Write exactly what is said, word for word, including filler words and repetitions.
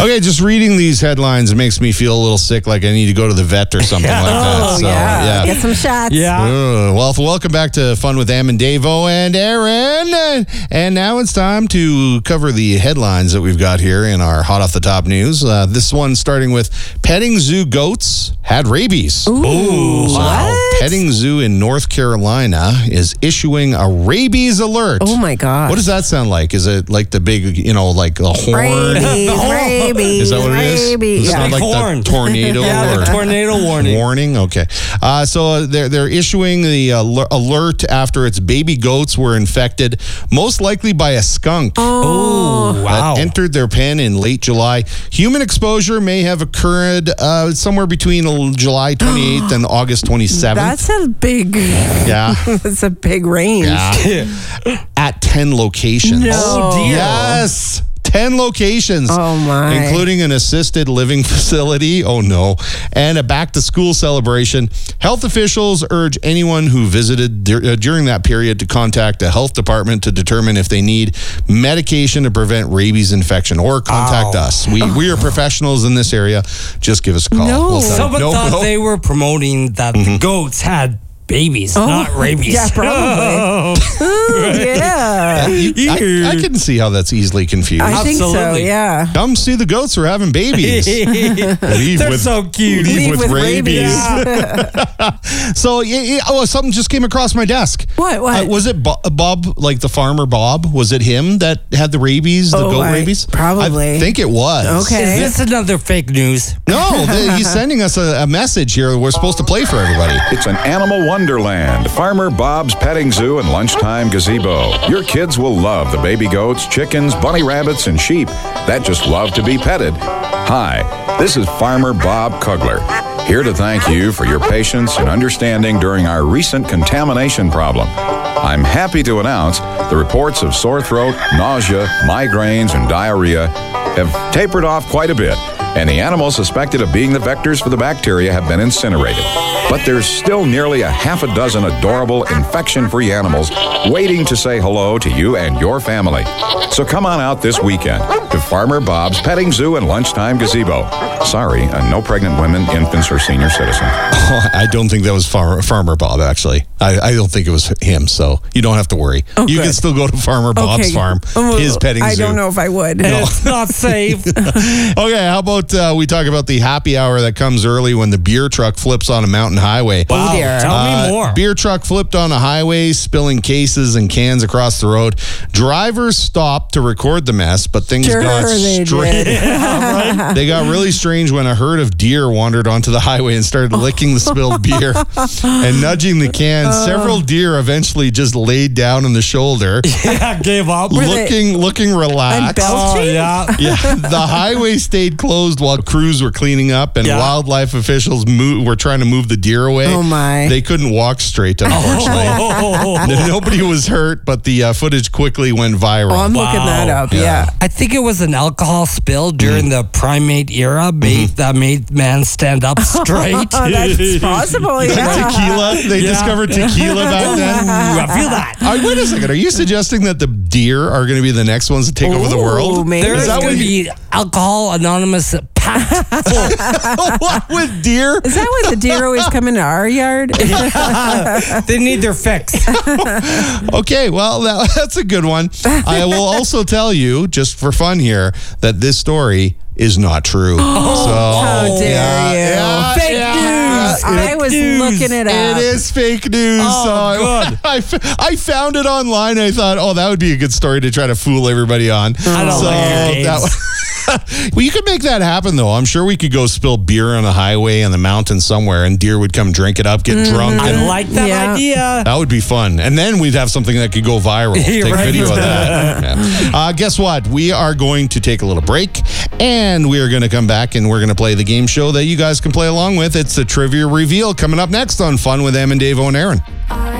Okay, just reading these headlines makes me feel a little sick, like I need to go to the vet or something like that. Oh, So, yeah. yeah. Get some shots. Yeah. Uh, well, welcome back to Fun with Am and Davo and Aaron. And now it's time to cover the headlines that we've got here in our hot off the top news. Uh, this one starting with petting zoo goats had rabies. Ooh, So, what? petting zoo in North Carolina is issuing a rabies alert. Oh, my God. What does that sound like? Is it like the big, you know, like a horn? Rabies, rabies, Is that what it is? rabies. It's Yeah. not Big like horn. the tornado Yeah, or the tornado warning. warning. Okay, uh, so uh, they're they're issuing the al- alert after its baby goats were infected, most likely by a skunk Oh, wow. that entered their pen in late July. Human exposure may have occurred uh, somewhere between July twenty-eighth and August twenty-seventh. That's a big, yeah, that's a big range. yeah, at ten locations. No. Oh, dear. Yes. ten locations, Oh, my. including an assisted living facility, oh no, and a back-to-school celebration. Health officials urge anyone who visited dur- uh, during that period to contact a health department to determine if they need medication to prevent rabies infection, or contact Ow. us. We we are professionals in this area. Just give us a call. No. We'll tell you. Someone No, thought no. they were promoting that the goats had babies, not rabies. Yeah, probably. Ooh, yeah. You- I, I can see how that's easily confused. I think so, Absolutely. yeah. Come see the goats are having babies. Leave They're with- so cute. leave Leave with with rabies. rabies. So, yeah, yeah, oh, something just came across my desk. What, what? Uh, was it Bo- Bob, like the farmer Bob? Was it him that had the rabies, the Oh, goat I- rabies? probably. I think it was. Okay. Is this another fake news? No, the, he's sending us a, a message here we're supposed to play for everybody. It's an animal wonderland. Farmer Bob's Petting Zoo and Lunchtime Gazebo. Your kids will love the baby goats, chickens, bunny rabbits, and sheep that just love to be petted. Hi, this is Farmer Bob Kugler, here to thank you for your patience and understanding during our recent contamination problem. I'm happy to announce the reports of sore throat, nausea, migraines, and diarrhea have tapered off quite a bit, and the animals suspected of being the vectors for the bacteria have been incinerated. But there's still nearly a half a dozen adorable infection-free animals waiting to say hello to you and your family. So come on out this weekend to Farmer Bob's Petting Zoo and Lunchtime Gazebo. Sorry, uh, no pregnant women, infants, or senior citizens. Oh, I don't think that was Farmer, Farmer Bob, actually. I, I don't think it was him, so you don't have to worry. Oh, you good. can still go to Farmer Bob's Okay. farm, Oh, his petting I zoo. don't know if I would. It's not safe. Okay, how about uh, we talk about the happy hour that comes early when the beer truck flips on a mountain highway. Wow, dear. tell Uh, me more. Beer truck flipped on a highway, spilling cases and cans across the road. Drivers stopped to record the mess, but things Sure got they strange. did. They got really strange when a herd of deer wandered onto the highway and started licking the spilled beer and nudging the cans. Several deer eventually just laid down on the shoulder, Yeah, gave up. they- looking looking And relaxed. Oh, belching? yeah. Yeah, the highway stayed closed while crews were cleaning up, and Yeah. wildlife officials mo- were trying to move the deer away. Oh, my. They couldn't walk straight, unfortunately. Oh, Nobody was hurt, but the uh, footage quickly went viral. Oh, I'm looking Wow. that up. Yeah. Yeah. I think it was an alcohol spill during the primate era made, that made man stand up straight. Oh, that's possible. Yeah. Tequila? They Yeah. discovered tequila back then? Ooh, I feel that. Uh, wait a second. Are you suggesting that the deer are going to be the next ones to take over the Ooh, world? maybe. There Is is that going what to you- be Alcohol Anonymous packed full. What with deer? Is that why the deer always come into our yard? They need their fix. Okay, well, that, that's a good one. I will also tell you, just for fun here, that this story is not true. So, How dare yeah, you. yeah, Fake yeah. news. I Fake was news. looking it up. It is fake news. Oh, so I, good. I, f- I found it online. I thought, oh, that would be a good story to try to fool everybody on. I don't so like your games. that well, you could make that happen, though. I'm sure we could go spill beer on the highway on the mountain somewhere, and deer would come drink it up, get drunk. I and like that Yeah. idea. that would be fun. And then we'd have something that could go viral. You're Take right. video of that. Yeah. Uh, guess what? We are going to take a little break, and we are going to come back, and we're going to play the game show that you guys can play along with. It's the Trivia Reveal coming up next on Fun with Em and Davo and Aaron.